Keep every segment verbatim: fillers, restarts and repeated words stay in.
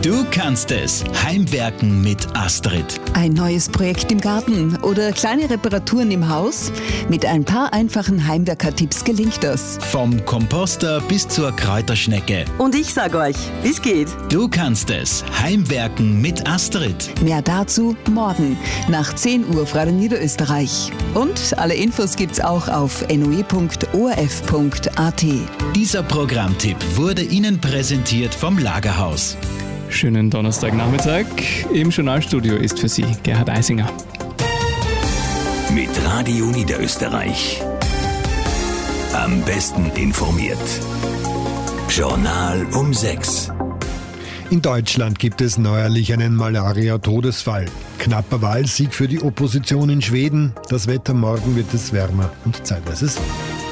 Du kannst es. Heimwerken mit Astrid. Ein neues Projekt im Garten oder kleine Reparaturen im Haus? Mit ein paar einfachen Heimwerker-Tipps gelingt das. Vom Komposter bis zur Kräuterschnecke. Und ich sag euch, wie's geht. Du kannst es. Heimwerken mit Astrid. Mehr dazu morgen nach zehn Uhr auf Radio Niederösterreich. Und alle Infos gibt's auch auf n o e punkt o r f punkt a t. Dieser Programmtipp wurde Ihnen präsentiert vom Lagerhaus. Schönen Donnerstagnachmittag. Im Journalstudio ist für Sie Gerhard Eisinger. Mit Radio Niederösterreich. Am besten informiert. Journal um sechs. In Deutschland gibt es neuerlich einen Malaria-Todesfall. Knapper Wahlsieg für die Opposition in Schweden. Das Wetter morgen wird es wärmer und zeitweise sonnig.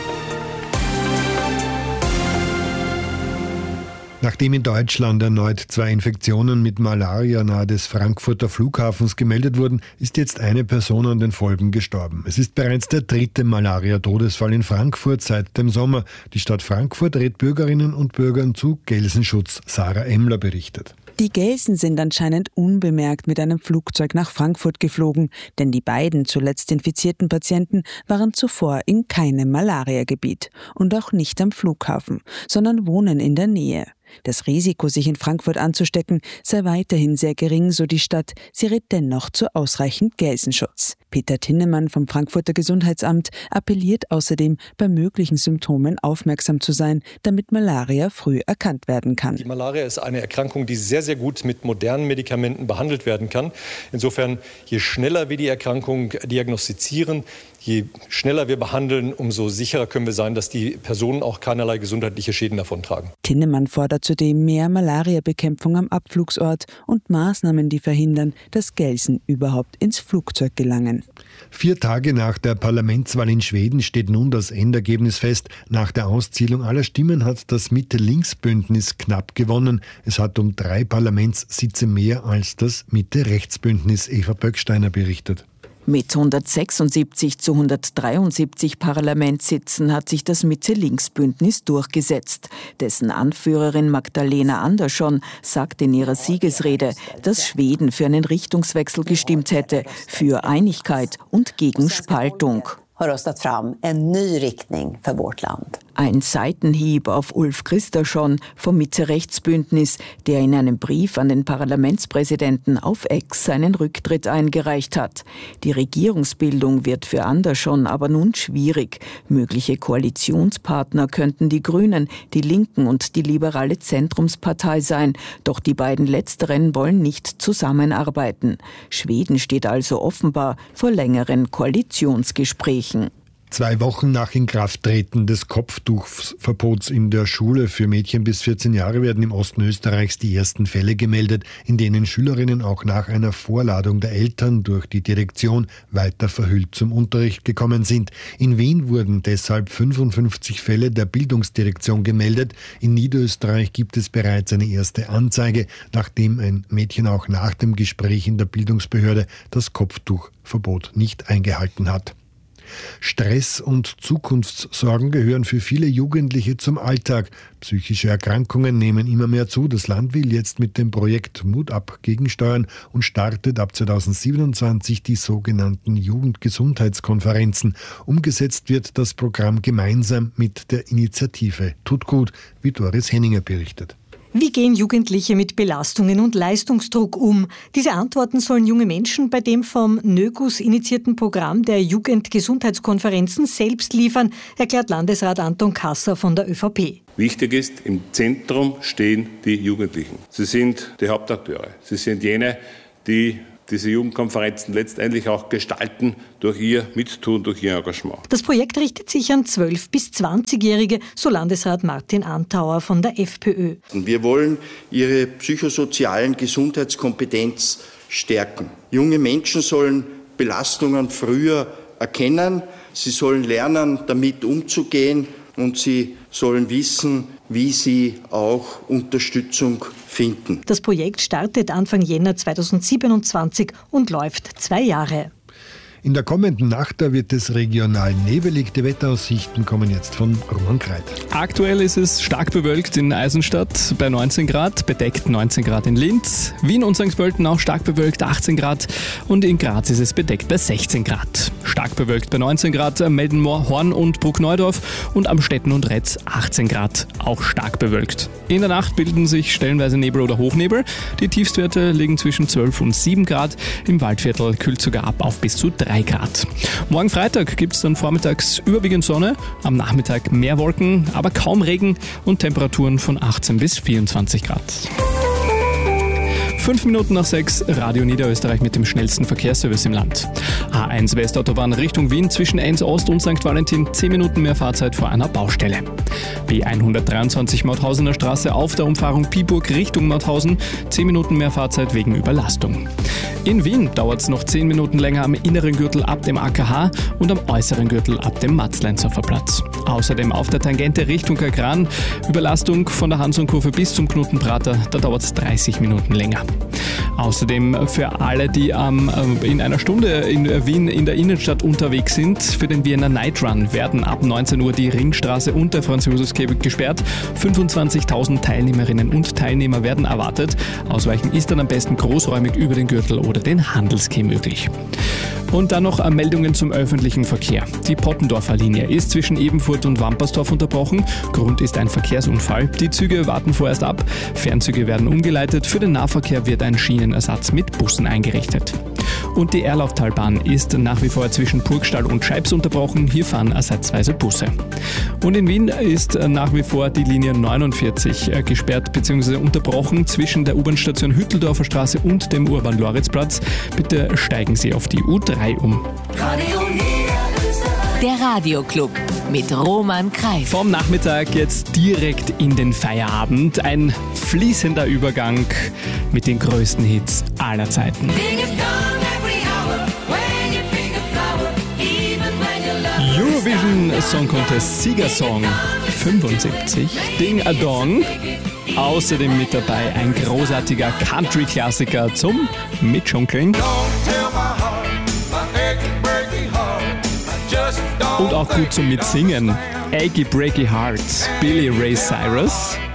Nachdem in Deutschland erneut zwei Infektionen mit Malaria nahe des Frankfurter Flughafens gemeldet wurden, ist jetzt eine Person an den Folgen gestorben. Es ist bereits der dritte Malaria-Todesfall in Frankfurt seit dem Sommer. Die Stadt Frankfurt rät Bürgerinnen und Bürgern zu Gelsenschutz. Sarah Emmler berichtet. Die Gelsen sind anscheinend unbemerkt mit einem Flugzeug nach Frankfurt geflogen, denn die beiden zuletzt infizierten Patienten waren zuvor in keinem Malariagebiet und auch nicht am Flughafen, sondern wohnen in der Nähe. Das Risiko, sich in Frankfurt anzustecken, sei weiterhin sehr gering, so die Stadt. Sie rät dennoch zu ausreichend Gelsenschutz. Peter Tinnemann vom Frankfurter Gesundheitsamt appelliert außerdem, bei möglichen Symptomen aufmerksam zu sein, damit Malaria früh erkannt werden kann. Die Malaria ist eine Erkrankung, die sehr, sehr gut mit modernen Medikamenten behandelt werden kann. Insofern, je schneller wir die Erkrankung diagnostizieren, je schneller wir behandeln, umso sicherer können wir sein, dass die Personen auch keinerlei gesundheitliche Schäden davontragen. Tinnemann fordert zudem mehr Malariabekämpfung am Abflugsort und Maßnahmen, die verhindern, dass Gelsen überhaupt ins Flugzeug gelangen. Vier Tage nach der Parlamentswahl in Schweden steht nun das Endergebnis fest. Nach der Auszählung aller Stimmen hat das Mitte-Links-Bündnis knapp gewonnen. Es hat um drei Parlamentssitze mehr als das Mitte-Rechts-Bündnis. Eva Böcksteiner berichtet. Mit hundertsechsundsiebzig zu hundertdreiundsiebzig Parlamentssitzen hat sich das Mitte-Links-Bündnis durchgesetzt. Dessen Anführerin Magdalena Andersson sagt in ihrer Siegesrede, dass Schweden für einen Richtungswechsel gestimmt hätte, für Einigkeit und gegen Spaltung. Ein Seitenhieb auf Ulf Kristersson vom Mitte-Rechts-Bündnis, der in einem Brief an den Parlamentspräsidenten auf X seinen Rücktritt eingereicht hat. Die Regierungsbildung wird für Andersson aber nun schwierig. Mögliche Koalitionspartner könnten die Grünen, die Linken und die liberale Zentrumspartei sein. Doch die beiden letzteren wollen nicht zusammenarbeiten. Schweden steht also offenbar vor längeren Koalitionsgesprächen. Zwei Wochen nach Inkrafttreten des Kopftuchverbots in der Schule für Mädchen bis vierzehn Jahre werden im Osten Österreichs die ersten Fälle gemeldet, in denen Schülerinnen auch nach einer Vorladung der Eltern durch die Direktion weiter verhüllt zum Unterricht gekommen sind. In Wien wurden deshalb fünfundfünfzig Fälle der Bildungsdirektion gemeldet. In Niederösterreich gibt es bereits eine erste Anzeige, nachdem ein Mädchen auch nach dem Gespräch in der Bildungsbehörde das Kopftuchverbot nicht eingehalten hat. Stress und Zukunftssorgen gehören für viele Jugendliche zum Alltag. Psychische Erkrankungen nehmen immer mehr zu. Das Land will jetzt mit dem Projekt Mut ab gegensteuern und startet ab zweitausendsiebenundzwanzig die sogenannten Jugendgesundheitskonferenzen. Umgesetzt wird das Programm gemeinsam mit der Initiative Tut gut, wie Doris Henninger berichtet. Wie gehen Jugendliche mit Belastungen und Leistungsdruck um? Diese Antworten sollen junge Menschen bei dem vom NÖGUS initiierten Programm der Jugendgesundheitskonferenzen selbst liefern, erklärt Landesrat Anton Kasser von der ÖVP. Wichtig ist, im Zentrum stehen die Jugendlichen. Sie sind die Hauptakteure. Sie sind jene, die diese Jugendkonferenzen letztendlich auch gestalten durch ihr Mittun, durch ihr Engagement. Das Projekt richtet sich an zwölf- bis zwanzigjährige, so Landesrat Martin Antauer von der FPÖ. Wir wollen ihre psychosozialen Gesundheitskompetenz stärken. Junge Menschen sollen Belastungen früher erkennen, sie sollen lernen, damit umzugehen und sie sollen wissen, wie sie auch Unterstützung finden. Das Projekt startet Anfang Jänner zweitausendsiebenundzwanzig und läuft zwei Jahre. In der kommenden Nacht da wird es regional nebelig. Die Wetteraussichten kommen jetzt von Roman Kreit. Aktuell ist es stark bewölkt in Eisenstadt bei neunzehn Grad, bedeckt neunzehn Grad in Linz. Wien und Sankt Pölten auch stark bewölkt, achtzehn Grad. Und in Graz ist es bedeckt bei sechzehn Grad. Stark bewölkt bei neunzehn Grad, Meldenmoor, Horn und Bruckneudorf. Und Amstetten und Retz achtzehn Grad, auch stark bewölkt. In der Nacht bilden sich stellenweise Nebel oder Hochnebel. Die Tiefstwerte liegen zwischen zwölf und sieben Grad. Im Waldviertel kühlt sogar ab auf bis zu drei Grad. Morgen Freitag gibt es dann vormittags überwiegend Sonne, am Nachmittag mehr Wolken, aber kaum Regen und Temperaturen von achtzehn bis vierundzwanzig Grad. Fünf Minuten nach sechs, Radio Niederösterreich mit dem schnellsten Verkehrsservice im Land. A eins Westautobahn Richtung Wien zwischen Enns Ost und Sankt Valentin, zehn Minuten mehr Fahrzeit vor einer Baustelle. B hundertdreiundzwanzig Mauthausener Straße auf der Umfahrung Piburg Richtung Mauthausen, zehn Minuten mehr Fahrzeit wegen Überlastung. In Wien dauert es noch zehn Minuten länger am inneren Gürtel ab dem A K H und am äußeren Gürtel ab dem Matzleinshofer-Platz. Außerdem auf der Tangente Richtung Kagran, Überlastung von der Hansonkurve bis zum Knuttenprater, da dauert es dreißig Minuten länger. Außerdem für alle, die ähm, in einer Stunde in Wien in der Innenstadt unterwegs sind, für den Vienna Night Run werden ab neunzehn Uhr die Ringstraße und der Franz-Josefs-Gehweg gesperrt. fünfundzwanzigtausend Teilnehmerinnen und Teilnehmer werden erwartet. Ausweichen ist dann am besten großräumig über den Gürtel oder den Handelsquai möglich. Und dann noch Meldungen zum öffentlichen Verkehr. Die Pottendorfer Linie ist zwischen Ebenfurt und Wampersdorf unterbrochen. Grund ist ein Verkehrsunfall. Die Züge warten vorerst ab. Fernzüge werden umgeleitet. Für den Nahverkehr wird ein Schienenersatz mit Bussen eingerichtet. Und die Erlauftalbahn ist nach wie vor zwischen Burgstall und Scheibs unterbrochen. Hier fahren ersatzweise Busse. Und in Wien ist nach wie vor die Linie neunundvierzig gesperrt bzw. unterbrochen zwischen der U-Bahn-Station Hütteldorfer Straße und dem Urban-Loritzplatz. Bitte steigen Sie auf die U drei um. Der Radioclub mit Roman Kreis. Vom Nachmittag jetzt direkt in den Feierabend. Ein fließender Übergang mit den größten Hits aller Zeiten. Eurovision Song Contest Siegersong fünfundsiebzig, Ding a Dong. Außerdem mit dabei ein großartiger Country-Klassiker zum Mitschunkeln. Und auch gut zum Mitsingen. Achy Breaky Heart, Billy Ray Cyrus.